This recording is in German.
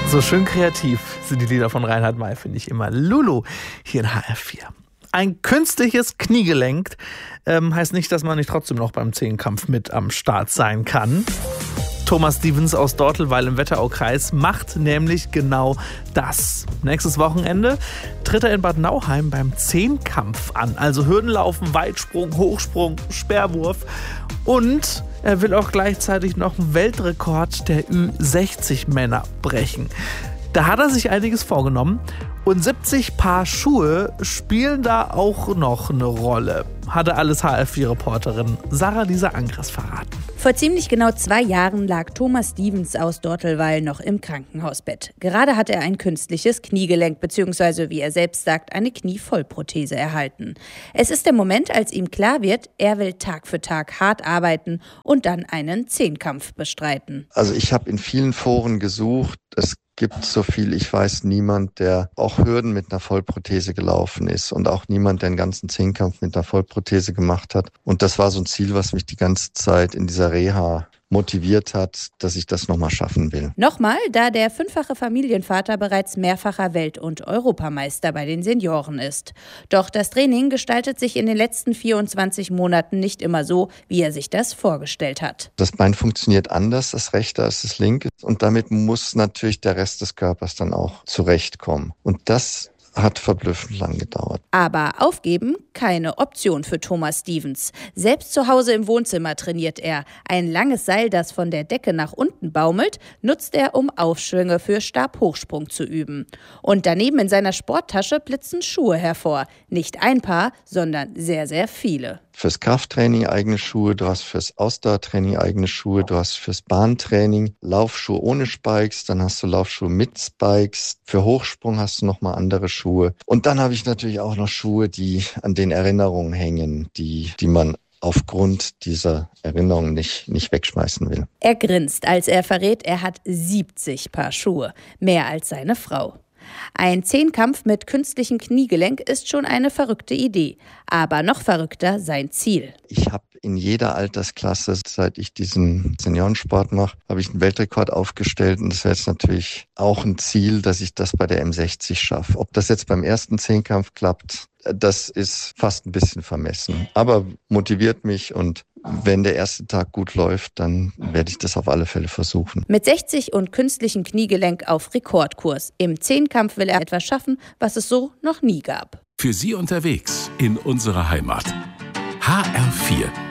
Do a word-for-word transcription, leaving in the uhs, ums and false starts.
So schön kreativ sind die Lieder von Reinhard May, finde ich immer. Lulu hier in H R vier. Ein künstliches Kniegelenk ähm, heißt nicht, dass man nicht trotzdem noch beim Zehnkampf mit am Start sein kann. Thomas Stevens aus Dortelweil im Wetteraukreis macht nämlich genau das. Nächstes Wochenende tritt er in Bad Nauheim beim Zehnkampf an. Also Hürdenlaufen, Weitsprung, Hochsprung, Speerwurf. Und er will auch gleichzeitig noch einen Weltrekord der Ü sechzig Männer brechen. Da hat er sich einiges vorgenommen. Und siebzig Paar Schuhe spielen da auch noch eine Rolle, hatte alles H R vier-Reporterin Sarah-Lisa Angres verraten. Vor ziemlich genau zwei Jahren lag Thomas Stevens aus Dortelweil noch im Krankenhausbett. Gerade hat er ein künstliches Kniegelenk bzw. wie er selbst sagt, eine Knievollprothese erhalten. Es ist der Moment, als ihm klar wird, er will Tag für Tag hart arbeiten und dann einen Zehnkampf bestreiten. Also ich habe in vielen Foren gesucht, es gibt, so viel ich weiß, niemand, der auch Hürden mit einer Vollprothese gelaufen ist und auch niemand, der einen ganzen Zehnkampf mit einer Vollprothese gemacht hat. Und das war so ein Ziel, was mich die ganze Zeit in dieser Reha motiviert hat, dass ich das nochmal schaffen will. Nochmal, da der fünffache Familienvater bereits mehrfacher Welt- und Europameister bei den Senioren ist. Doch das Training gestaltet sich in den letzten vierundzwanzig Monaten nicht immer so, wie er sich das vorgestellt hat. Das Bein funktioniert anders, das rechte als das linke. Und damit muss natürlich der Rest des Körpers dann auch zurechtkommen. Und das hat verblüffend lang gedauert. Aber aufgeben, keine Option für Thomas Stevens. Selbst zu Hause im Wohnzimmer trainiert er. Ein langes Seil, das von der Decke nach unten baumelt, nutzt er, um Aufschwünge für Stabhochsprung zu üben. Und daneben in seiner Sporttasche blitzen Schuhe hervor. Nicht ein Paar, sondern sehr, sehr viele. Fürs Krafttraining eigene Schuhe, du hast fürs Ausdauertraining eigene Schuhe, du hast fürs Bahntraining Laufschuhe ohne Spikes, dann hast du Laufschuhe mit Spikes, für Hochsprung hast du nochmal andere Schuhe. Und dann habe ich natürlich auch noch Schuhe, die an den Erinnerungen hängen, die, die man aufgrund dieser Erinnerungen nicht, nicht wegschmeißen will. Er grinst, als er verrät, er hat siebzig Paar Schuhe, mehr als seine Frau. Ein Zehnkampf mit künstlichem Kniegelenk ist schon eine verrückte Idee. Aber noch verrückter sein Ziel. Ich habe in jeder Altersklasse, seit ich diesen Seniorensport mache, habe ich einen Weltrekord aufgestellt. Und das wäre jetzt natürlich auch ein Ziel, dass ich das bei der M sechzig schaffe. Ob das jetzt beim ersten Zehnkampf klappt, das ist fast ein bisschen vermessen. Aber motiviert mich, und wenn der erste Tag gut läuft, dann werde ich das auf alle Fälle versuchen. Mit sechzig und künstlichem Kniegelenk auf Rekordkurs. Im Zehnkampf will er etwas schaffen, was es so noch nie gab. Für Sie unterwegs in unserer Heimat. H R vier